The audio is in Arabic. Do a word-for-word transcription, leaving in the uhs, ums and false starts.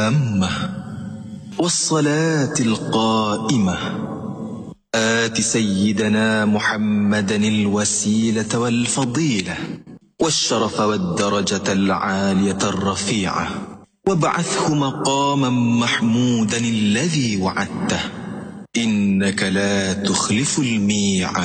التامة والصلاة القائمة آت سيدنا محمدا الوسيلة والفضيلة والشرف والدرجة العالية الرفيعة وابعثه مقاما محمودا الذي وعدته إنك لا تخلف الميعاد.